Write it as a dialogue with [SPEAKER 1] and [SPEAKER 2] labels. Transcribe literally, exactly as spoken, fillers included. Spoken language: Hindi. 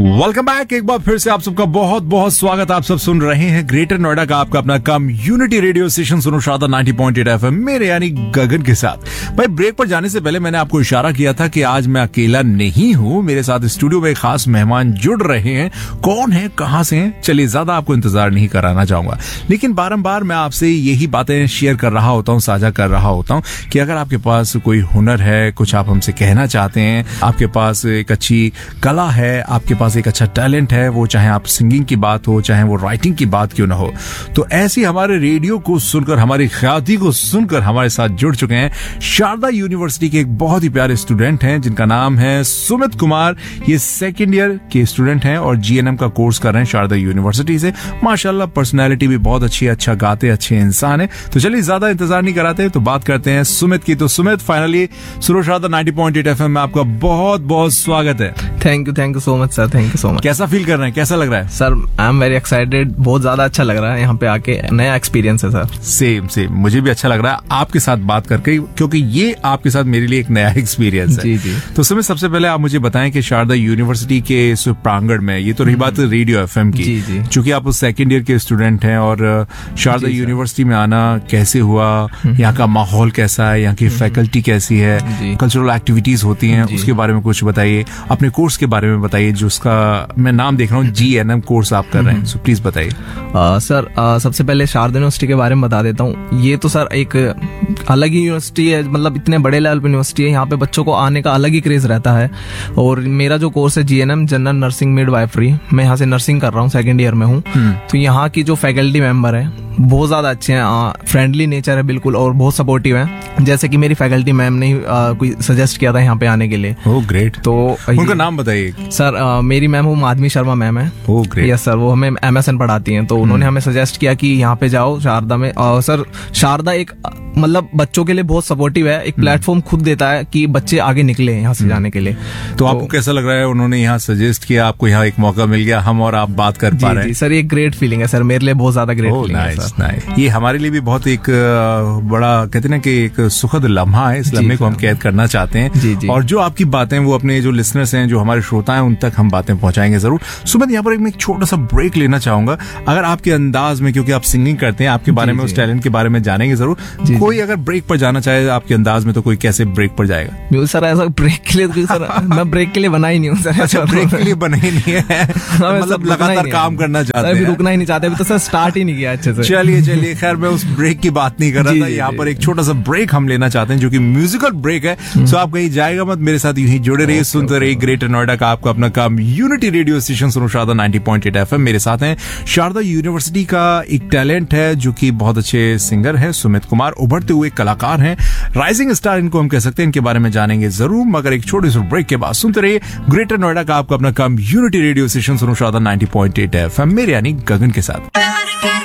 [SPEAKER 1] Welcome back. एक बार फिर से आप सबका बहुत बहुत स्वागत। आप सब सुन रहे हैं ग्रेटर नोएडा का आपका अपना कम्युनिटी रेडियो स्टेशन सुनो शादा नाइंटी पॉइंट एट एफएम, मेरे यानी गगन के साथ। भाई ब्रेक पर जाने से पहले मैंने आपको इशारा किया था कि आज मैं अकेला नहीं हूं, मेरे साथ स्टूडियो में एक खास मेहमान जुड़ रहे हैं। कौन है, कहां से हैं, चलिए ज्यादा आपको इंतजार नहीं कराना चाहूंगा, लेकिन बारंबार मैं आपसे यही बातें शेयर कर रहा होता हूं, साझा कर रहा होता हूं कि अगर आपके पास कोई हुनर है, कुछ आप हमसे कहना चाहते हैं, आपके पास एक अच्छी कला है, आपके पास एक अच्छा टैलेंट है, वो चाहे आप सिंगिंग की बात हो, चाहे वो राइटिंग की बात क्यों ना हो, तो ऐसी हमारे रेडियो को सुनकर, हमारी ख्याति को सुनकर हमारे साथ जुड़ चुके हैं शारदा यूनिवर्सिटी के एक बहुत ही प्यारे स्टूडेंट हैं जिनका नाम है सुमित कुमार। ये सेकेंड ईयर के स्टूडेंट हैं और जीएनएम का कोर्स कर रहे हैं शारदा यूनिवर्सिटी से। माशाल्लाह पर्सनैलिटी भी बहुत अच्छी है, अच्छा गाते, अच्छे इंसान है। तो चलिए ज्यादा इंतजार नहीं कराते, तो बात करते हैं सुमित की। तो सुमित, फाइनली सुनो Sharda ninety point eight FM में आपका बहुत बहुत स्वागत है।
[SPEAKER 2] Thank you thank you so much sir, thank you so much.
[SPEAKER 1] कैसा फील कर रहे हैं, कैसा लग रहा है?
[SPEAKER 2] Sir I am very excited, बहुत ज्यादा अच्छा लग रहा है यहाँ पे आके, नया एक्सपीरियंस है सर।
[SPEAKER 1] सेम सेम मुझे भी अच्छा लग रहा है आपके साथ बात करके, क्योंकि ये आपके साथ मेरे लिए एक नया एक्सपीरियंस है।
[SPEAKER 2] जी जी।
[SPEAKER 1] तो सुमित, सबसे पहले आप मुझे बताएं कि शारदा यूनिवर्सिटी के इस प्रांगण में, ये तो रही बात रेडियो एफएम की,
[SPEAKER 2] जी जी,
[SPEAKER 1] चूंकि आप उस सेकेंड ईयर के स्टूडेंट हैं, और शारदा यूनिवर्सिटी में आना कैसे हुआ, यहाँ का माहौल कैसा है, यहाँ की फैकल्टी कैसी है, कल्चरल एक्टिविटीज होती हैं, उसके बारे में कुछ बताइए, अपने कोर्स के बारे में बताइए, जो उसका मैं नाम देख रहा हूँ जीएनएम कोर्स आप कर रहे हैं, सो प्लीज बताइए।
[SPEAKER 2] सर सबसे पहले शारदा यूनिवर्सिटी के बारे में बता देता हूँ। ये तो सर एक अलग ही यूनिवर्सिटी है, मतलब इतने बड़े लेवल पे यूनिवर्सिटी है, यहाँ पे बच्चों को आने का अलग ही क्रेज रहता है। और मेरा जो कोर्स है जीएनएम जनरल नर्सिंग मिडवाइफरी, मैं यहाँ से नर्सिंग कर रहा हूँ, सेकेंड ईयर में हूँ। तो यहाँ की जो फैकल्टी मेंबर है बहुत ज्यादा अच्छे हैं, फ्रेंडली नेचर है बिल्कुल, और बहुत सपोर्टिव है। जैसे कि मेरी फैकल्टी मैम ने आ, कोई सजेस्ट किया था यहाँ पे आने के लिए।
[SPEAKER 1] Oh great.
[SPEAKER 2] तो
[SPEAKER 1] उनका नाम बताइए
[SPEAKER 2] सर। आ, मेरी मैम वो माधवी शर्मा मैम है।
[SPEAKER 1] Oh great.
[SPEAKER 2] यस सर, वो हमें एमएसएन पढ़ाती हैं, तो उन्होंने हमें सजेस्ट किया कि यहाँ पे जाओ शारदा में। और सर शारदा एक मतलब बच्चों के लिए बहुत सपोर्टिव है, एक प्लेटफॉर्म खुद देता है कि बच्चे आगे निकले यहाँ से जाने के लिए।
[SPEAKER 1] तो, तो आपको कैसा लग रहा है, उन्होंने यहाँ सजेस्ट किया, आपको यहाँ एक मौका मिल गया, हम और आप बात कर पा रहे हैं?
[SPEAKER 2] सर ये ग्रेट फीलिंग है सर, मेरे लिए बहुत ज्यादा ग्रेट फीलिंग है सर।
[SPEAKER 1] ये हमारे लिए भी बहुत एक बड़ा, कहते हैं ना कि एक सुखद लम्हा है, इस लम्हे को हम कैद करना चाहते हैं।
[SPEAKER 2] जी जी।
[SPEAKER 1] और जो आपकी बातें, वो अपने जो लिसनर्स हैं, जो हमारे श्रोता हैं, उन तक हम बातें पहुंचाएंगे जरूर। सुमित, यहाँ पर एक छोटा सा ब्रेक लेना चाहूंगा, अगर आपके अंदाज में, क्योंकि आप सिंगिंग करते हैं, आपके बारे में, उस टैलेंट के बारे में जानेंगे जरूर। कोई अगर ब्रेक पर जाना चाहे आपके अंदाज में, तो कोई कैसे ब्रेक पर जाएगा?
[SPEAKER 2] सर ऐसा ब्रेक के लिए तो सर मैं ब्रेक के लिए बना ही नहीं हूँ सर।
[SPEAKER 1] अच्छा, ब्रेक के लिए बना ही नहीं है, मतलब लगातार काम करना चाहते हैं,
[SPEAKER 2] रुकना ही नहीं चाहते, अभी तो सर स्टार्ट ही नहीं किया अच्छे से।
[SPEAKER 1] चलिए चलिए, खैर मैं उस ब्रेक की बात नहीं कर रहा था, यहाँ पर एक छोटा सा ब्रेक हम लेना चाहते हैं, जो कि म्यूजिकल ब्रेक है। सो आप कहीं जाएगा मत, मेरे साथ यूं ही जुड़े रहिए, सुनते रहिए ग्रेटर नोएडा का आपका अपना कम्युनिटी रेडियो स्टेशन सुनो Sharda ninety point eight FM. मेरे साथ हैं शारदा यूनिवर्सिटी का एक टैलेंट है, जो कि बहुत अच्छे सिंगर है, सुमित कुमार, उभरते हुए कलाकार हैं, राइजिंग स्टार इनको हम कह सकते हैं। इनके बारे में जानेंगे जरूर, मगर एक छोटे से ब्रेक के बाद सुनते रहिए ग्रेटर नोएडा का आपका अपना कम्युनिटी रेडियो स्टेशन सुनो Sharda ninety point eight FM, मेरे यानी गगन के साथ।